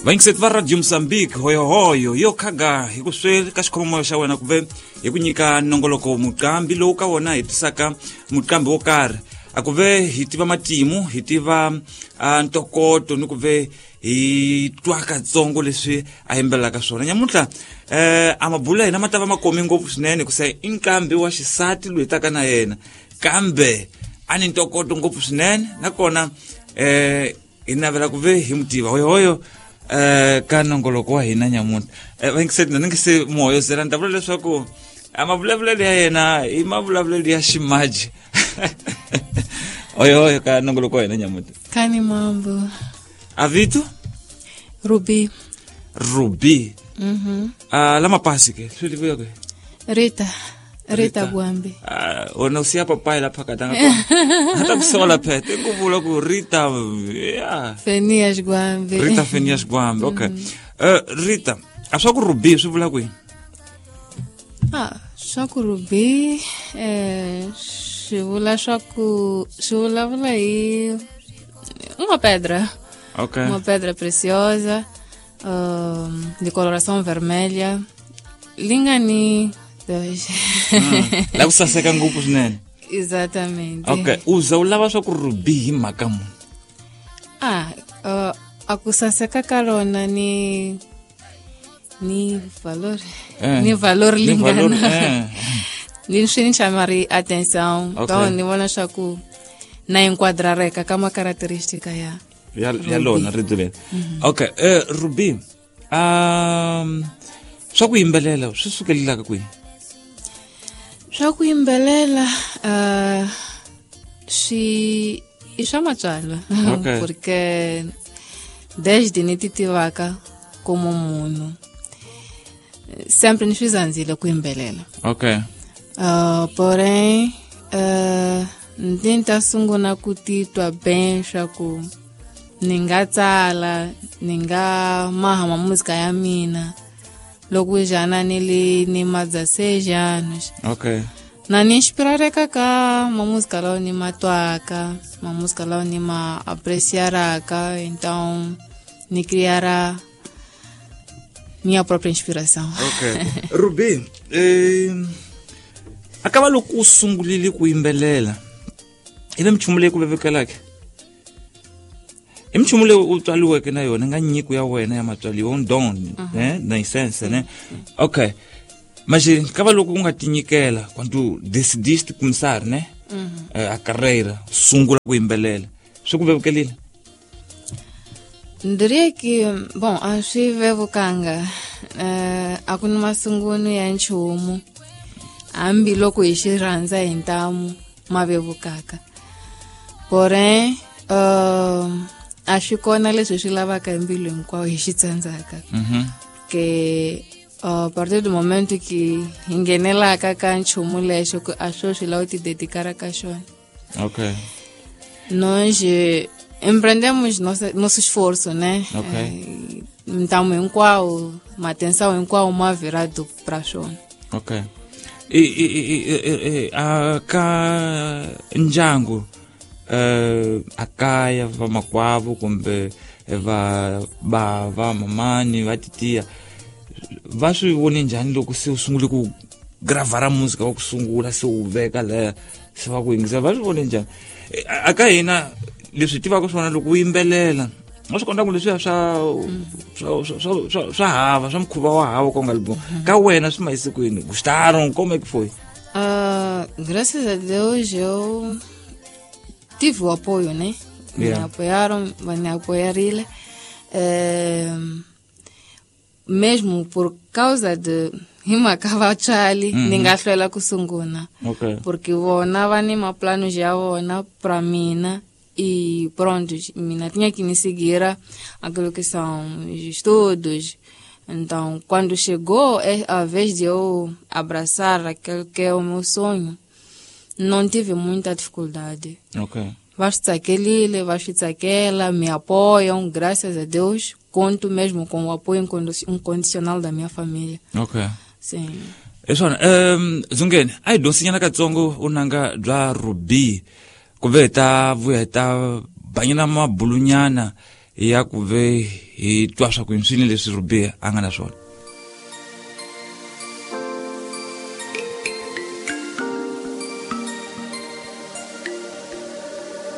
Vaingiset va Radio Mozambique hoyo yo khaga hi ku swele ka xikhomo xa wena ku ve hi ku nyika nongoloko muqambi lowu ka wona hi tisaka muqambi wo karhi a ku ve hi tiva matimu hi tiva ntokoto ni ku ve hi twaka tsongo leswi a yimbelaka swona nyamutla a mabula hina matava makomi ngopfu swinene ku se inqambi wa xisati loyi taka na yena kambe ani ntokoto ngopfu swinene nakona hi navela ku ve hi mutiva hoyo ka nongoloko wa hina nyamuntlha vaingiset na ngi se moyo zela ndavula leswaku amavulavulelo ya yena i mavulavulelo ya ximaji hoyo ka nongoloko wa hina nyamuntlha Kani mambo avito Ruby lama pasi ke swilivuya ke Rita Gwambe ona usiya papai la phakatanga hata kusola pete kuvula ku Rita Fenias Gwambe Rita Fenias Gwambe okay Rita aswa ku Ruby swivula ku swa ku Ruby swivula hi uma pedra okay uma pedra preciosa de coloração vermelha lingani la kusaseka ngopfu swinene exatamente okay uza ulava swa ku Ruby hi mhaka muni a ku saseka ka rona ni valor lingana ni swi ni chamari atenção então ni vona swa ku na enquadrareka ka makarakteristika ya lona rito leri okay Ruby swa ku yimbelela swi sukelelaka kwihi swa ku yimbelela swi i swa matswalo porque desde ni titivaka como munhu sempre ni swi zandzile ku yimbelela okay porém ndzi ta sungula ku titwa bem swa ku ni nga tsala ni nga maha música ya mina loko jana ni ma 16 anos okay na ni inspirareka ka música lawa ni matwaka música lawa ni ma apreciaraka então ni criara minha própria inspiração okay Ruby akava loko u sungulile ku yimbelela ina michumu leyi ku vevekelaka i michumu leyi u tswaliweke na yona nga nyiko ya wena ya matswali on don na essence ne okay mas kava loko u nga tinyikela quando decidiste começar ne a carreira sungula ku yimbelela swi ku vevekelile ndiria que bom a swi vevukanga a ku ni masungulo ya nchumu hambi loko hi xi rhandza hi ntamu ma vevukaka porém a swi kona leswi swi lavaka hi mbilu hinkwawo hi xi tsandzaka ke a partir du momento que hi nghenelaka ka nchumu lexo a swo swi lava u ti dedicara ka xona okay nós empreendemos nosso esforço né ntamu hinkwawo matensawo hinkwawo ma virado para xona okay ka ndyangu akaya va makwavo kumbe va mamani va titiya va swi vone njhani loko se u sungule ku gravara música wa ku sungula se u veka la se va ku yingisa va swi vone njhani aka hina leswi tivaka swona loko u yimbelela a swi kota ku leswiya swa hava swa mukhuva wa hava ka u nga libo ka wena swi mayise kwini gostaram como é que foi graças a Deus eu tive o apoio né me apoiaram me apoiarile mesmo por causa de hima kavachali ningahlwela ku sungula porque vona va ni maplanos ya vona para mina e pronto mina tinha que me seguir aquilo que são estudos então quando chegou a vez de eu abraçar aquele que é o meu sonho não tive muita dificuldade aquela me apoiam graças a Deus conto mesmo com o apoio incondicional da minha família sim eswona Zungeni ai dosinyana katsongo unanga bya Ruby ku ve ta vuya ta banyana mabulunyana ya ku ve hi twa swa ku nswini leswi ro biha a nga na swona.